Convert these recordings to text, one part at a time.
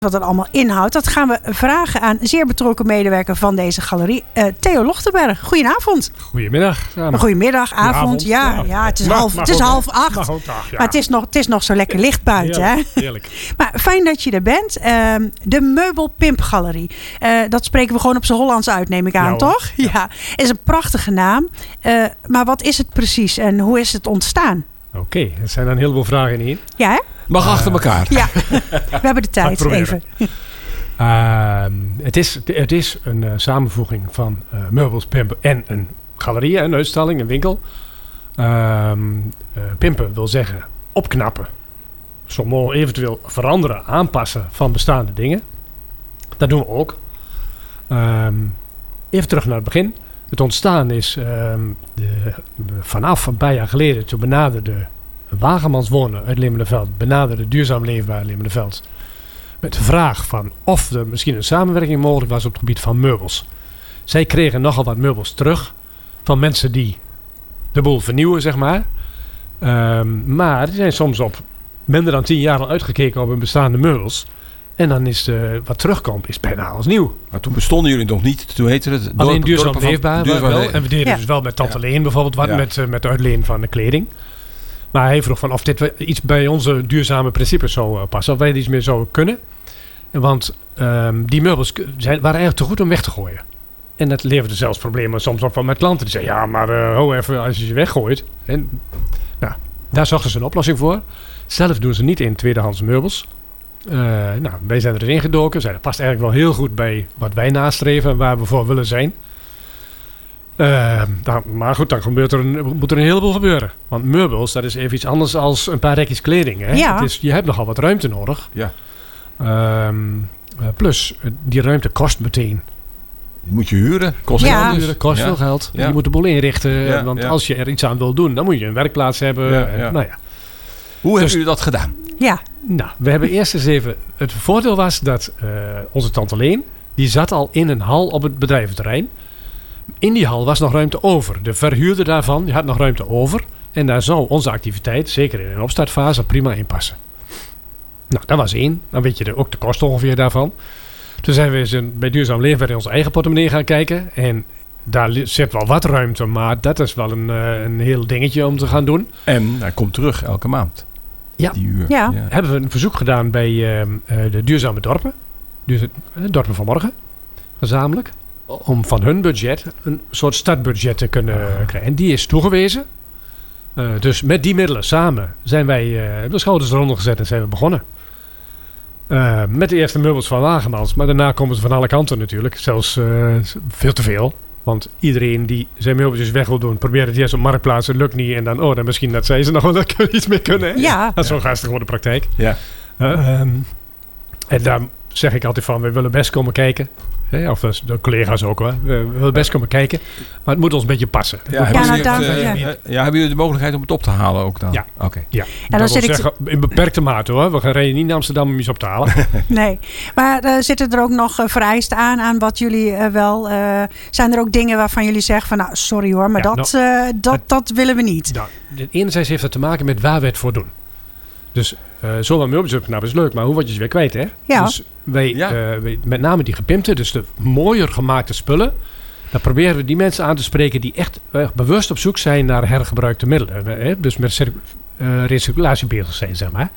wat het allemaal inhoudt, dat gaan we vragen aan zeer betrokken medewerker van deze galerie, Theo Lochtenberg. Goedenavond. Goedemiddag. Goedemiddag, avond. Ja, het is half 8. Maar het is nog zo lekker licht buiten. Heerlijk. Maar fijn dat je er bent. De Meubelpimp Galerie. Dat spreken we gewoon op z'n Hollands uit, neem ik aan, toch? Ja. Is een prachtige naam. Maar wat is het precies en hoe is het ontstaan? Oké, er zijn een heleboel vragen in één. Ja, hè? Mag achter elkaar. Ja, we hebben de tijd even. Het is een samenvoeging van meubels, pimpen en een galerie, een uitstelling, een winkel. Pimpen wil zeggen opknappen. Soms eventueel veranderen, aanpassen van bestaande dingen. Dat doen we ook. Even terug naar het begin. Het ontstaan is vanaf een paar jaar geleden. Toen benaderde Wagemans Wonen uit Leeuwardenveld, benaderde Duurzaam Leefbaar Leeuwardenveld met de vraag van of er misschien een samenwerking mogelijk was op het gebied van meubels. Zij kregen nogal wat meubels terug van mensen die de boel vernieuwen, zeg maar. Maar die zijn soms op minder dan 10 jaar al uitgekeken op hun bestaande meubels. En dan is wat terugkomt, is bijna alles nieuw. Maar toen bestonden jullie nog niet. Toen heette het alleen Duurzaam Leefbaar wel. En we deden dus wel met Tante Leen bijvoorbeeld wat met uitleen van de kleding. Maar hij vroeg van of dit iets bij onze duurzame principes zou passen. Of wij iets meer zouden kunnen. Want die meubels waren eigenlijk te goed om weg te gooien. En dat leverde zelfs problemen soms op van met klanten. Die zeiden, ja, maar ho even, als je ze weggooit. En, nou, daar zochten ze een oplossing voor. Zelf doen ze niet in tweedehands meubels. Wij zijn erin gedoken. Dat past eigenlijk wel heel goed bij wat wij nastreven en waar we voor willen zijn. Maar goed, dan moet er een heleboel gebeuren. Want meubels, dat is even iets anders dan een paar rekjes kleding. Hè? Ja. Je hebt nogal wat ruimte nodig. Ja. Plus, die ruimte kost meteen. Die moet je huren. Kost veel geld. Ja. Je moet de boel inrichten. Ja, Want als je er iets aan wil doen, dan moet je een werkplaats hebben. Nou ja. Hoe hebben jullie dat gedaan? Ja. Nou, we hebben eerst eens even... Het voordeel was dat onze tante Leen, die zat al in een hal op het bedrijventerrein. In die hal was nog ruimte over. De verhuurder daarvan, die had nog ruimte over. En daar zou onze activiteit, zeker in een opstartfase, prima in passen. Nou, dat was 1. Dan weet je ook de kosten ongeveer daarvan. Toen zijn we bij Duurzaam Leefbaar in onze eigen portemonnee gaan kijken. En daar zit wel wat ruimte, maar dat is wel een heel dingetje om te gaan doen. En hij komt terug elke maand. Ja. Die uur. Ja. Hebben we een verzoek gedaan bij de duurzame dorpen. Dorpen van morgen. Gezamenlijk. Om van hun budget een soort startbudget te kunnen krijgen. En die is toegewezen. Dus met die middelen samen zijn wij de schouders eronder gezet en zijn we begonnen. Met de eerste meubels van Wagemans. Maar daarna komen ze van alle kanten natuurlijk. Zelfs veel te veel. Want iedereen die zijn meubeltjes weg wil doen, probeert het eerst op marktplaats. Het lukt niet. En dan, misschien dat zij ze nog wel iets mee kunnen. Hè? Ja. Dat is zo gastig voor de praktijk. Ja. En daar zeg ik altijd van, we willen best komen kijken. Of de collega's ook hoor. We willen best komen kijken. Maar het moet ons een beetje passen. Hebben jullie de mogelijkheid om het op te halen ook dan? Ja. Oké. Ja. En dan zit ik in beperkte mate hoor. We gaan rijden niet naar Amsterdam om iets op te halen. Nee. Maar zitten er ook nog vereisten aan wat jullie wel... zijn er ook dingen waarvan jullie zeggen van... Nou, sorry hoor, maar dat willen we niet. Nou, enerzijds heeft dat te maken met waar we het voor doen. Dus zomaar meubels opknappen is leuk, maar hoe word je ze weer kwijt, hè? Ja. Dus wij, met name die gepimpte, dus de mooier gemaakte spullen, dan proberen we die mensen aan te spreken die echt bewust op zoek zijn naar hergebruikte middelen. Dus met recirculatiebeelden zijn, zeg maar.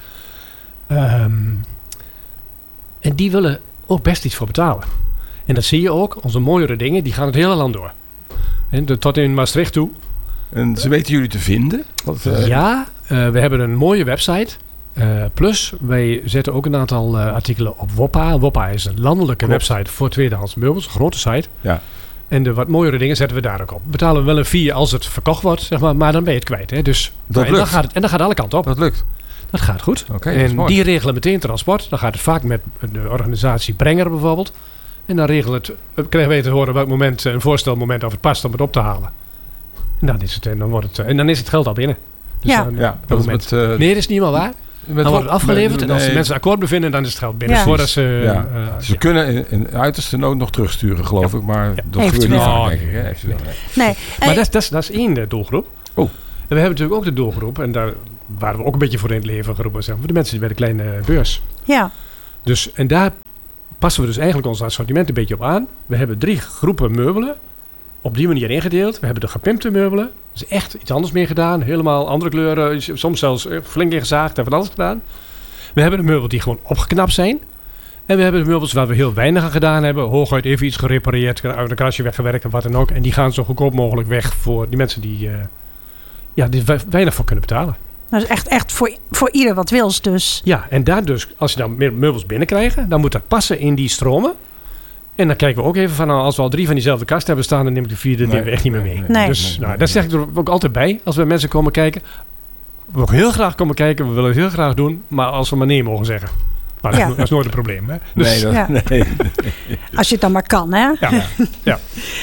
En die willen ook best iets voor betalen. En dat zie je ook, onze mooiere dingen, die gaan het hele land door. En tot in Maastricht toe. En ze weten jullie te vinden? We hebben een mooie website. Plus, wij zetten ook een aantal artikelen op Woppa. Woppa is een landelijke website voor tweedehands meubels. Een grote site. Ja. En de wat mooiere dingen zetten we daar ook op. Betalen we wel een fee als het verkocht wordt, zeg maar dan ben je het kwijt. Hè? Dus, dan gaat alle kanten op. Dat lukt. Dat gaat goed. Okay, en die regelen meteen transport. Dan gaat het vaak met de organisatie Brenger bijvoorbeeld. En dan krijgen wij te horen welk moment, een voorstelmoment of het past om het op te halen. En dan is het geld al binnen. Dus nee, dat is niet helemaal waar. Dan wordt het afgeleverd en als de mensen akkoord bevinden, dan is het geld binnen. Ja. Voordat ze kunnen in uiterste nood nog terugsturen, geloof ik. Maar dat gebeurt niet vaak, denk ik. Nee. Maar dat is één doelgroep. Oh. En we hebben natuurlijk ook de doelgroep, en daar waren we ook een beetje voor in het leven geroepen, voor de mensen bij de kleine beurs. Ja. Dus, en daar passen we dus eigenlijk ons assortiment een beetje op aan. We hebben 3 groepen meubelen op die manier ingedeeld. We hebben de gepimpte meubelen. Er is echt iets anders mee gedaan. Helemaal andere kleuren. Soms zelfs flink ingezaagd en van alles gedaan. We hebben de meubels die gewoon opgeknapt zijn. En we hebben de meubels waar we heel weinig aan gedaan hebben. Hooguit even iets gerepareerd, uit een krasje weggewerkt en wat dan ook. En die gaan zo goedkoop mogelijk weg voor die mensen die weinig voor kunnen betalen. Dat is echt voor ieder wat wils dus. Ja, en daar dus, als je dan meer meubels binnenkrijgt, dan moet dat passen in die stromen. En dan kijken we ook even van, als we al 3 van diezelfde kast hebben staan, dan neem ik de 4e nemen we echt niet meer mee. Nee. Dus daar zeg ik er ook altijd bij, als we mensen komen kijken. We mogen heel graag komen kijken, we willen het heel graag doen, maar als we maar nee mogen zeggen. Nou, dat is nooit een probleem. Hè? Dus, nee. Als je het dan maar kan, hè? Ja.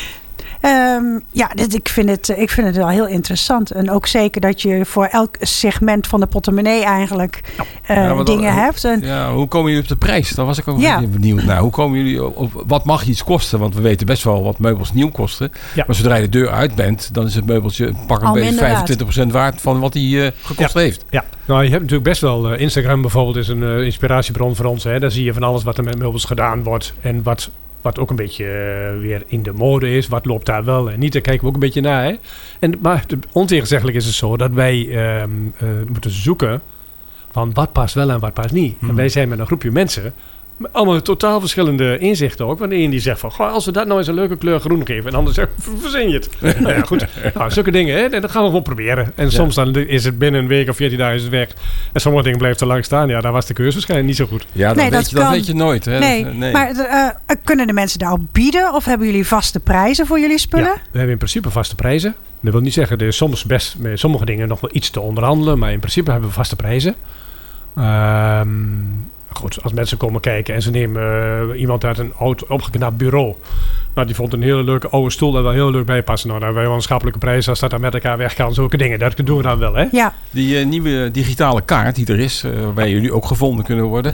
Ik vind het wel heel interessant. En ook zeker dat je voor elk segment van de portemonnee eigenlijk dingen hebt. Hoe komen jullie op de prijs? Daar was ik ook benieuwd naar. Hoe komen jullie op wat mag iets kosten? Want we weten best wel wat meubels nieuw kosten. Ja. Maar zodra je de deur uit bent, dan is het meubeltje een beetje 25% waard van wat hij gekost heeft. Ja, nou je hebt natuurlijk best wel... Instagram bijvoorbeeld is een inspiratiebron voor ons. Hè. Daar zie je van alles wat er met meubels gedaan wordt. En wat ook een beetje weer in de mode is. Wat loopt daar wel en niet. Daar kijken we ook een beetje naar. Hè? Maar ontegenzeggelijk is het zo dat wij moeten zoeken van wat past wel en wat past niet. En wij zijn met een groepje mensen met allemaal totaal verschillende inzichten ook. Want de een die zegt van, als we dat nou eens een leuke kleur groen geven. En de ander zegt, verzin je het. Nou ja, goed. Nou, zulke dingen, hè? En dat gaan we gewoon proberen. En soms dan is het binnen een week of 14 dagen is het weg. En sommige dingen blijven te lang staan. Ja, daar was de keuze waarschijnlijk niet zo goed. Ja, dat weet je nooit. Hè? Nee. Maar kunnen de mensen daarop bieden? Of hebben jullie vaste prijzen voor jullie spullen? Ja, we hebben in principe vaste prijzen. Dat wil niet zeggen, er is soms best met sommige dingen nog wel iets te onderhandelen. Maar in principe hebben we vaste prijzen. Goed, als mensen komen kijken en ze nemen iemand uit een oud opgeknapt bureau. Nou, die vond een hele leuke oude stoel daar wel heel leuk bij passen. Nou, dan hebben wij wel een schappelijke prijs als dat dan met elkaar weg kan. Zulke dingen, dat doen we dan wel, hè? Ja. Die nieuwe digitale kaart die er is, waarbij jullie ook gevonden kunnen worden.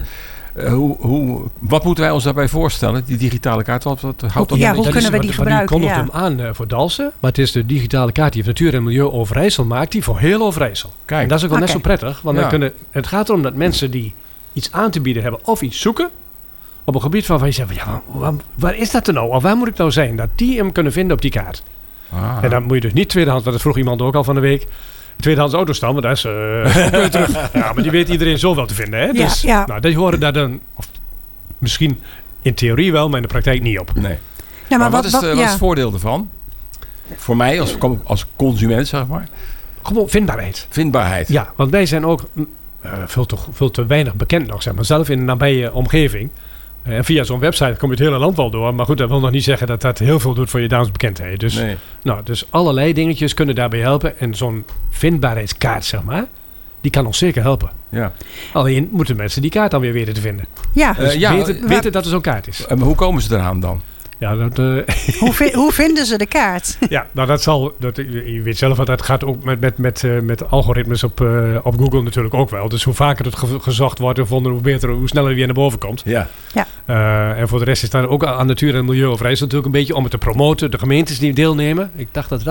Wat moeten wij ons daarbij voorstellen? Die digitale kaart, wat houdt dat? Hoe kunnen we die gebruiken? Die kondigt hem aan voor Dalsen. Maar het is de digitale kaart die Natuur en Milieu Overijssel maakt. Die voor heel Overijssel. Kijk. En dat is ook wel net zo prettig. Want dan het gaat erom dat mensen die iets aan te bieden hebben of iets zoeken op een gebied waarvan je zegt, waar is dat er nou? Of waar moet ik nou zijn? Dat die hem kunnen vinden op die kaart. En dan moet je dus niet tweedehands, want dat vroeg iemand ook al van de week, tweedehands auto's maar dat is terug. Ja, maar die weet iedereen zo wel te vinden. Hè? Dus, nou, die horen daar dan, of misschien in theorie wel, maar in de praktijk niet op. Nee. Nou, maar wat is het voordeel ervan? Voor mij als consument, zeg maar. Gewoon vindbaarheid. Vindbaarheid. Ja, want wij zijn ook veel te weinig bekend nog, zeg maar. Zelf in een nabije omgeving. En via zo'n website kom je het hele land wel door. Maar goed, dat wil nog niet zeggen dat dat heel veel doet voor je naamsbekendheid. Dus, dus allerlei dingetjes kunnen daarbij helpen. En zo'n vindbaarheidskaart, zeg maar, die kan ons zeker helpen. Ja. Alleen moeten mensen die kaart dan weer weten te vinden. Ja. Dus weten dat er zo'n kaart is. Maar hoe komen ze eraan dan? Ja, hoe vinden ze de kaart? Ja, nou je weet zelf dat gaat ook met algoritmes op Google natuurlijk ook wel. Dus hoe vaker het gezocht wordt en gevonden, hoe beter, hoe sneller het weer naar boven komt. Ja. En voor de rest is daar ook aan Natuur en Milieu Overijssel natuurlijk een beetje om het te promoten. De gemeentes die deelnemen. Ik dacht dat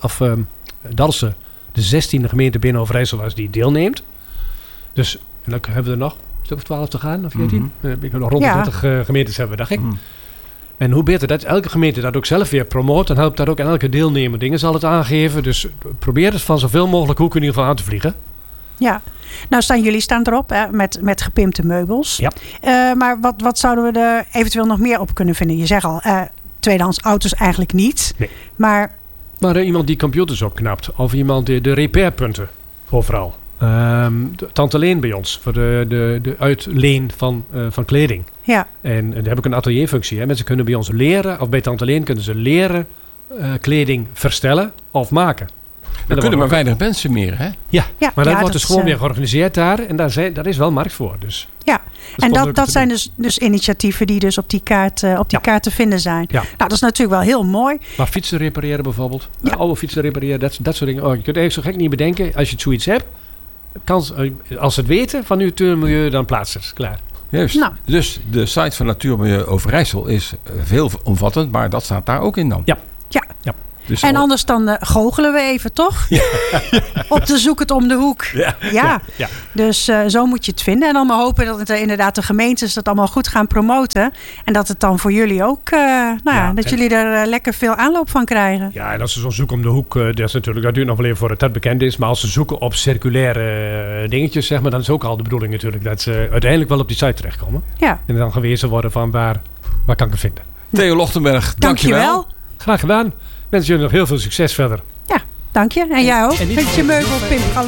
Dalsen de 16e gemeente binnen Overijssel was die deelneemt. Dus en dan hebben we er nog een stuk of 12 te gaan, of 14. Nog rond de 30 gemeentes hebben we, dacht ik. En hoe beter dat elke gemeente dat ook zelf weer promoot, dan helpt dat ook aan elke deelnemer dingen zal het aangeven. Dus probeer het van zoveel mogelijk hoeken in ieder geval aan te vliegen. Ja, nou jullie staan erop hè, met gepimpte meubels. Ja. Maar wat zouden we er eventueel nog meer op kunnen vinden? Je zegt al, tweedehands auto's eigenlijk niet. Nee. Maar iemand die computers opknapt. Of iemand de repairpunten overal. Tante Leen bij ons. Voor de uitleen van kleding. Ja. En daar heb ik een atelierfunctie. Hè. Mensen kunnen bij ons leren. Of bij Tante Leen kunnen ze leren kleding verstellen of maken. Er kunnen maar weinig mensen meer, hè? Ja, maar dat wordt dus gewoon weer georganiseerd daar. En daar is wel markt voor. Dus. Ja, en dat zijn dus initiatieven die dus op die kaart te vinden zijn. Ja. Nou, dat is natuurlijk wel heel mooi. Maar fietsen repareren bijvoorbeeld. Ja. Oude fietsen repareren, dat soort dingen. Je kunt het eigenlijk zo gek niet bedenken. Als je het zoiets hebt, als ze het weten van Natuur en Milieu, dan plaats het. Klaar. Juist. Nou. Dus de site van Natuur en Milieu Overijssel is veelomvattend, maar dat staat daar ook in dan. Ja. Dus en anders dan goochelen we even, toch? Ja. Op de zoek het om de hoek. Ja. Dus zo moet je het vinden. En dan maar hopen dat het inderdaad de gemeentes dat allemaal goed gaan promoten. En dat het dan voor jullie ook, dat jullie er lekker veel aanloop van krijgen. Ja, en als ze zo zoeken om de hoek, dat duurt nog wel even voor het bekend is. Maar als ze zoeken op circulaire dingetjes, zeg maar, dan is ook al de bedoeling natuurlijk dat ze uiteindelijk wel op die site terechtkomen. Ja. En dan gewezen worden van waar kan ik het vinden. Theo Lochtenberg, dankjewel. Graag gedaan. Wens jullie nog heel veel succes verder. Ja, dank je. En jij ook. Met je meubelpimp.